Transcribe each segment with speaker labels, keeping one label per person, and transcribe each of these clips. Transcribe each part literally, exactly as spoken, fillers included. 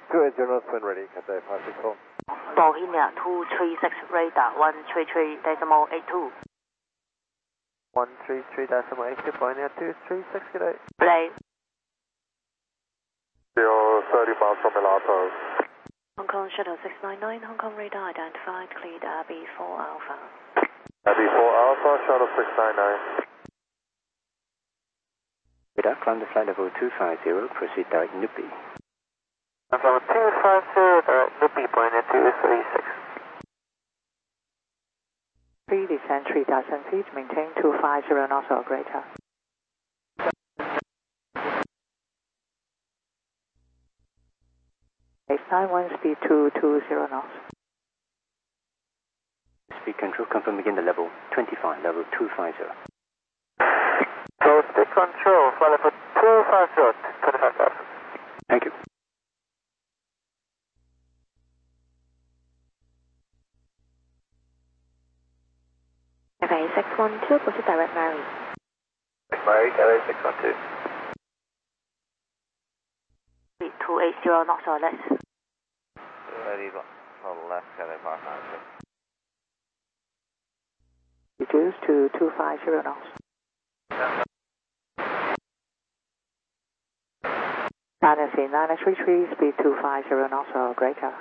Speaker 1: two eight zero, twin ready, Cathay five six four.
Speaker 2: Bohemia two three six radar one three three decimal eight two.
Speaker 1: one three three decimal eight two, Bohemia two three six, good day.
Speaker 2: Play.
Speaker 3: zero thirty miles from Milano.
Speaker 2: Hong Kong Shuttle six nine nine, Hong Kong radar identified, cleared Abbey four Alpha.
Speaker 3: Abbey four Alpha, Shuttle six nine nine.
Speaker 4: Radar, climb to flight level two five zero, proceed direct Nupi.
Speaker 1: Level two five zero, direct Nupi, Bohemia two three six.
Speaker 5: three descend three thousand feet, maintain two five zero knots or greater. eight nine one, speed two two zero knots.
Speaker 4: Speed control, confirm again the level twenty-five, level two five zero.
Speaker 1: So stick control, flight level two five zero, twenty-five thousand.
Speaker 4: Thank you.
Speaker 2: Cathay six one two, proceed direct Mary.
Speaker 1: Mary, Cathay six one two.
Speaker 2: Speed two eight zero knots or less.
Speaker 1: Ready, on the left, Cathay five nine six.
Speaker 5: Reduce to two five zero knots. nine C nine three three, speed two five zero knots or greater.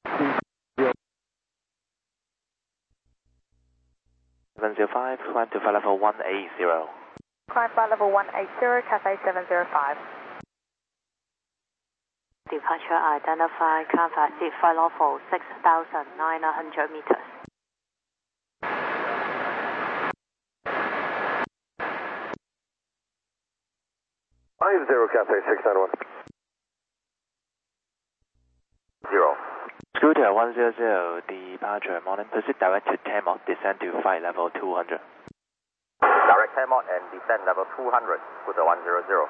Speaker 1: seven zero five, climb to flight level one eight zero.
Speaker 6: Climb flight level one eight zero, Cathay seven zero five.
Speaker 2: Departure identified, canvas seat flight level six thousand nine hundred meters.
Speaker 3: five zero, Cathay six nine one. Zero.
Speaker 1: Scooter one zero zero, departure morning, proceed direct to Tamot, descend to flight level two hundred.
Speaker 3: Direct Tamot and descend level two hundred, Scooter one zero zero.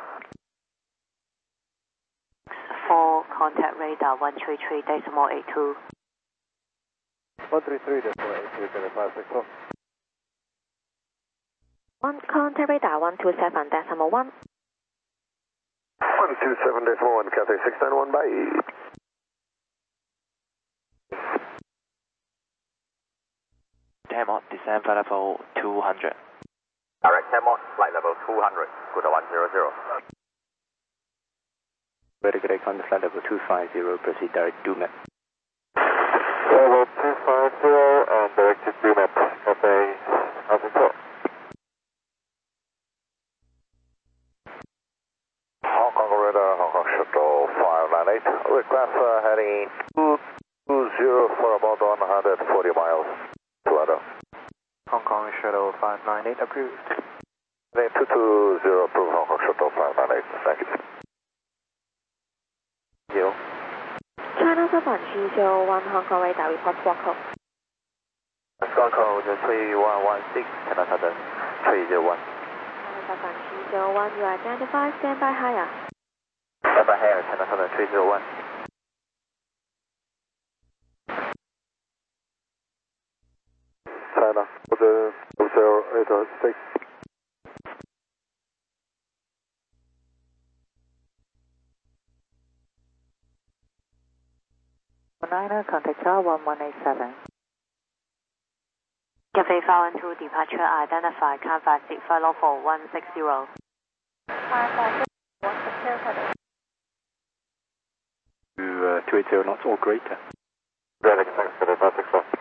Speaker 2: four, contact radar one three three decimal eight two.
Speaker 1: one three three, decimal eight two, Cathay five six four.
Speaker 2: one, contact radar one two seven decimal one.
Speaker 3: one two seven decimal one, Cathay six nine one, bye.
Speaker 1: Tamot, descend flight level two hundred.
Speaker 3: Direct Tamot, flight level two hundred, Scooter one zero zero.
Speaker 4: Ready, good day, climb to flight level two five zero, proceed direct Dumet.
Speaker 3: Level two five zero and direct to Dumet, Cathay five six four. Hong Kong radar, Hong Kong Shuttle five nine eight, request uh, heading two two zero for about one hundred forty miles to Ladder.
Speaker 1: Hong Kong Shuttle five nine eight approved.
Speaker 3: Heading two two zero approved, Hong Kong Shuttle five nine eight, thank you. Zero.
Speaker 2: China seven three zero one, Hong Kong radar report squawk code.
Speaker 1: Squawk code three one one six, China Southern three zero one.
Speaker 2: China seven three zero one, you identify, stand by higher.
Speaker 1: Stand by higher, China Southern three zero one.
Speaker 3: China, zero zero eight six.
Speaker 5: niner, contact Tower one one eight seven.
Speaker 2: Cathay five one two, departure identified, canvas seat flight level one six zero.
Speaker 6: Climb flight one six zero, Cathay.
Speaker 4: To uh, two eight zero knots or greater.
Speaker 3: Ready, thanks, Cathay five six four.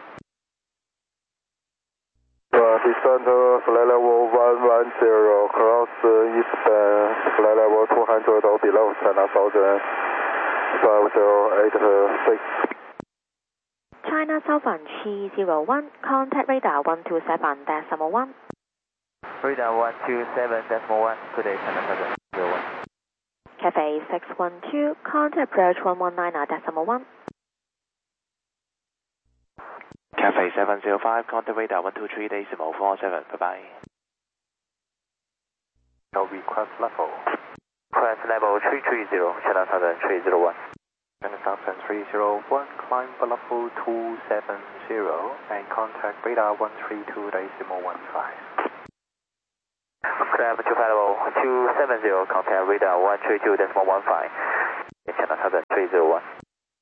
Speaker 3: Uh, descend to flight level one one zero, cross uh, eastbound, flight level two hundred or below, China Southern five zero eight six.
Speaker 2: China seven three zero one, contact radar one two seven decimal one.
Speaker 1: Radar one two seven decimal one, good day, China Southern zero one.
Speaker 2: Cathay six one two, contact approach one one nine decimal one.
Speaker 1: Cathay seven zero five, contact radar one two three decimal four seven, bye bye.
Speaker 3: No request level.
Speaker 1: Request level three three zero, China Southern three zero one.
Speaker 4: China Southern three zero one, climb for level two seven zero and contact radar one three two decimal one five.
Speaker 1: Climb to flight level two seven zero, contact radar one three two decimal one five. China Southern three zero one.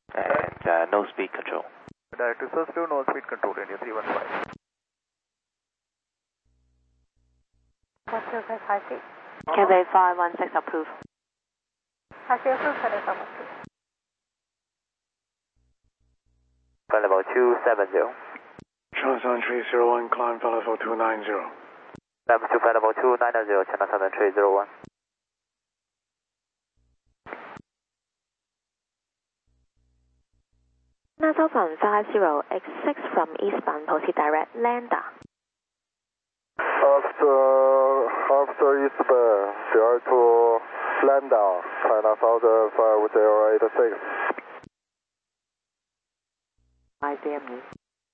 Speaker 1: And uh, no speed control.
Speaker 4: Direct to Surf two, no speed control, India three one five.
Speaker 6: one two six, high speed.
Speaker 2: Cathay five one six approved.
Speaker 6: High speed approved, Cathay five one six.
Speaker 4: Flight level two seven zero.
Speaker 3: China seven three zero one, climb flight level two nine zero.
Speaker 4: Level two, flight level two nine zero, China seven three zero one.
Speaker 2: China Southern five zero X six from eastbound, proceed direct, Lander.
Speaker 3: After, after eastbound, Sierra to Lander, China Southern five zero eight six.
Speaker 5: five D M E.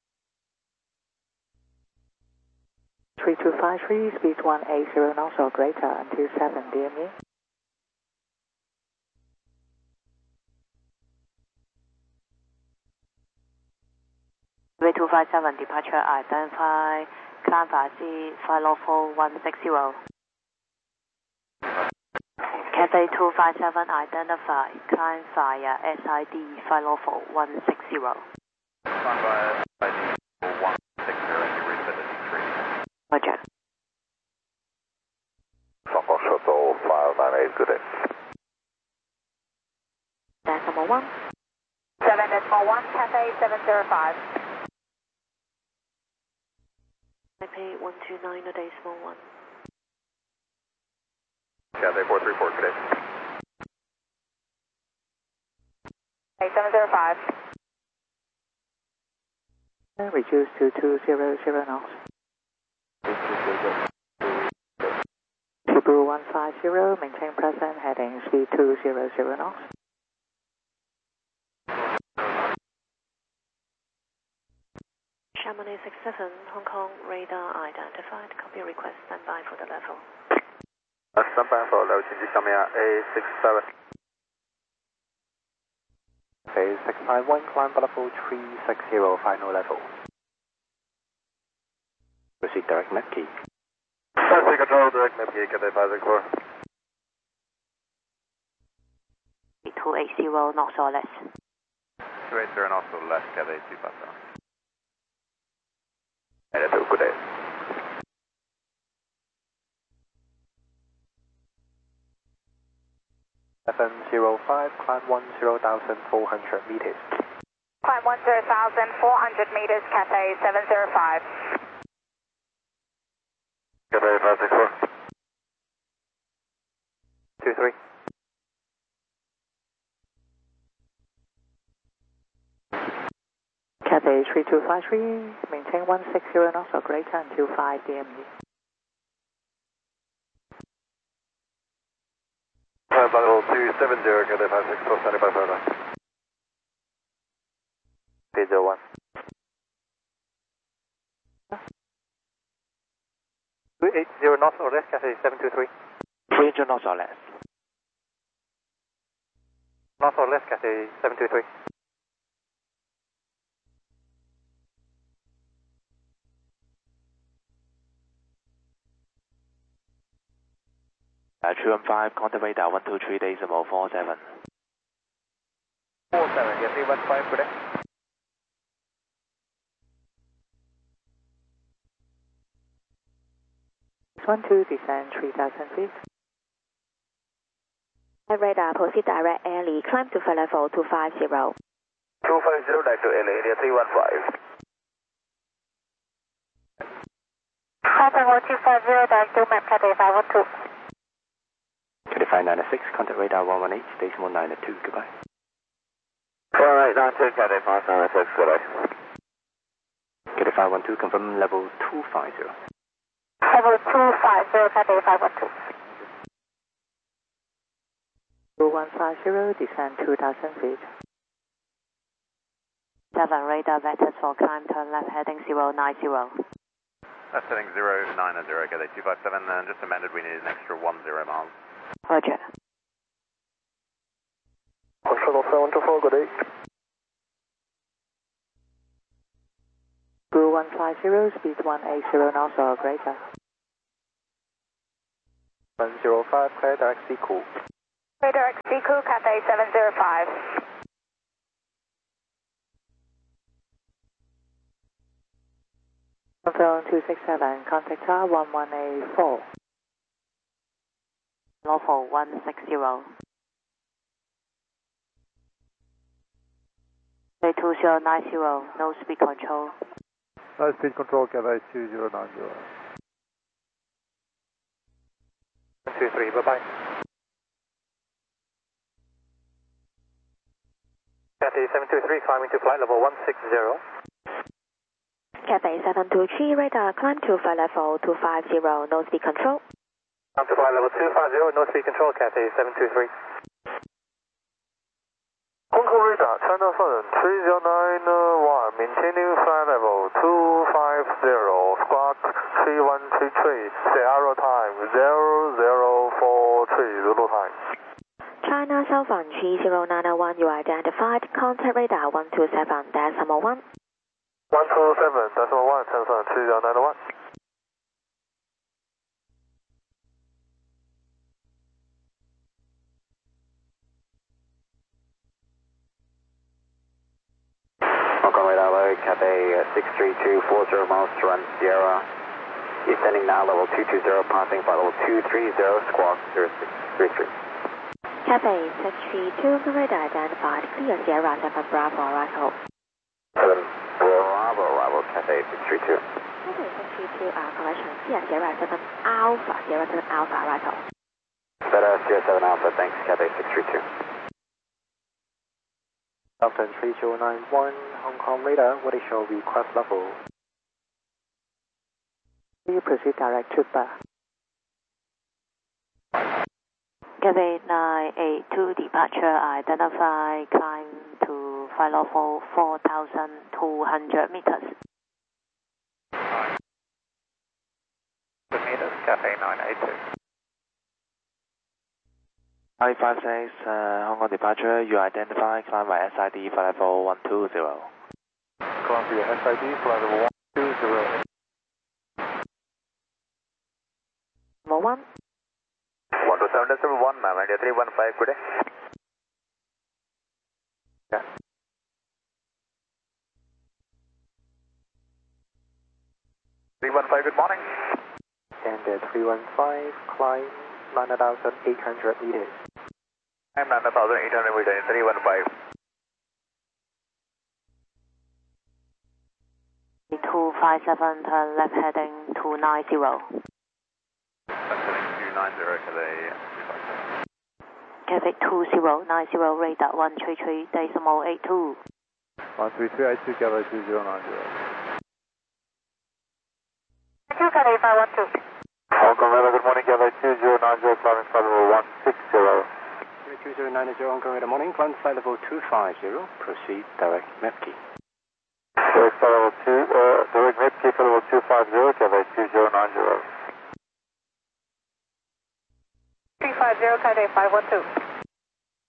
Speaker 5: three two five three, speed one eight zero knots or greater until seven D M E.
Speaker 2: Way two five seven, departure identify, climb via C, flight level one six zero. Cathay two five seven, identify, climb via S I D, flight level one six zero.
Speaker 4: Climb via S I D one six zero, degree visibility three.
Speaker 2: Roger.
Speaker 3: Stockholm Shuttle five nine eight, good day.
Speaker 2: Decimal one.
Speaker 6: seven decimal one, Cathay seven zero five.
Speaker 2: Taipei one two nine, decimal one.
Speaker 4: Cathay four three four, good day.
Speaker 6: Cathay seven zero five.
Speaker 5: Reduce to two zero zero knots. Cebu one five zero, maintain present heading speed two zero zero knots.
Speaker 2: Chamonix six seven, Hong Kong, radar identified. Copy request, stand by for the level.
Speaker 4: Stand by for level change, coming out A six seven. A six nine one, climb level three six zero, final level. Proceed direct net key.
Speaker 3: Taxi control, direct net key, Cathay five six four.
Speaker 2: two eight zero knots or less.
Speaker 4: two eight zero knots or less, Cathay two five seven. And it's a good day. seven zero five, climb one zero thousand four hundred meters.
Speaker 6: Climb one zero thousand four hundred meters, Cathay seven zero five.
Speaker 3: Cathay five six four.
Speaker 4: two three.
Speaker 5: Cathay three two five three, maintain one six zero knots or greater until five D M E.
Speaker 3: Climb level two seven zero, Cathay five six four, standing by further.
Speaker 4: three zero one. two eight zero knots or less, Cathay seven two three.
Speaker 1: three hundred knots or less.
Speaker 4: Knots or less, Cathay seven two three.
Speaker 1: Uh, three one five, contact radar one two three, decimal four seven.
Speaker 4: four seven, yeah, three one five, good day.
Speaker 5: one two, descend three thousand feet.
Speaker 2: Radar, proceed direct, Airly, climb to flight level two five zero.
Speaker 3: two five zero, back to L A, India three one five.
Speaker 6: Cathay one two five zero, direct to map, Cathay five one two.
Speaker 4: Cathay five nine six, contact radar one one eight, decimal nine two, goodbye.
Speaker 3: one eight nine two, Cathay five nine six, good day.
Speaker 4: Cathay five one two, confirm level two five zero.
Speaker 6: Level two five zero, Cathay five one two.
Speaker 5: Cebu one five zero, descend two thousand feet.
Speaker 2: seven, radar vectors for climb, turn left heading zero nine zero.
Speaker 4: That's heading zero nine zero, Cathay two five seven, and just amended we need an extra one zero miles.
Speaker 2: Roger.
Speaker 3: Shuttle seven two four, good day.
Speaker 5: Cebu one five zero, speed one eight zero knots or greater.
Speaker 4: one zero five, clear direct C cool.
Speaker 6: Clear direct C Q, Cathay seven zero five.
Speaker 5: Phone two six seven, contact tower one one eight four.
Speaker 2: Lawful one six zero. two zero nine zero, no speed control.
Speaker 3: No speed control, Cathay two zero nine zero.
Speaker 4: one two three, bye-bye. Cathay seven two three, climbing to flight level one six zero.
Speaker 7: Cathay seven two three, radar climb to flight level two five zero, no speed control.
Speaker 4: Climb to flight level two five zero, no speed control, Cathay seven two three.
Speaker 3: Hong Kong radar, China Sun three zero nine one, maintaining flight level two five zero, squawk three one three three, Sierra time zero zero four three, Zulu time.
Speaker 7: China Southern three zero nine one, you identified, contact radar one two seven, decimal one.
Speaker 3: one two seven, decimal one, China Sun three zero nine one.
Speaker 4: Cathay six three two four zero miles to run Sierra. Descending now level two two zero, passing by level two three zero, squawk zero six three three.
Speaker 7: Cathay six three two, radar identified, clear Sierra seven Bravo, arrival.
Speaker 4: seven Bravo, arrival, Cathay six three two.
Speaker 7: Cathay six three two, uh, correction, clear Sierra seven Alpha, Sierra seven Alpha, arrival.
Speaker 4: Better Sierra seven Alpha, thanks, Cathay six three two. Southern three zero nine one, Hong Kong radar, what is your request level?
Speaker 5: You proceed direct to bar.
Speaker 2: Cathay nine eight two, departure identify, climb to flight level four thousand two hundred meters.
Speaker 4: meters, Cathay nine eight two.
Speaker 1: five five six, uh, Hong Kong departure, you identify, climb by S I D flight level one two zero.
Speaker 3: Columbia S I D flight level one two zero.
Speaker 7: Number one.
Speaker 4: one two seven decimal one, ma'am, and three one five, good day. Yeah. three one five, good morning. And uh, three one five, climb nine thousand eight hundred meters. I'm nine thousand eight hundred meters, three one five.
Speaker 2: two five seven, turn left heading two nine zero.
Speaker 4: Left heading two nine zero, Cathay.
Speaker 2: Cathay two zero nine zero, radar one three three, decimal eight two.
Speaker 3: one three three eight two, Cathay two zero nine zero.
Speaker 6: two Cathay five one two.
Speaker 3: Hong Kong radar, good morning, Cathay two zero nine zero, climbing flight level one six zero.
Speaker 4: two zero nine zero, Hong Kong radar, morning, climb flight level two five zero, proceed direct M E P K.
Speaker 3: Direct flight level two, uh, direct M E P K flight level two five zero, Cathay two zero nine zero.
Speaker 6: three five zero, Cathay five one two.